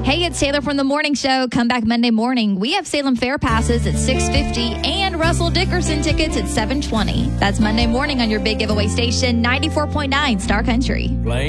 Hey, it's Taylor from The Morning Show. Come back Monday morning. We have Salem Fair passes at 6:50 and Russell Dickerson tickets at 7:20. That's Monday morning on your big giveaway station, 94.9 Star Country.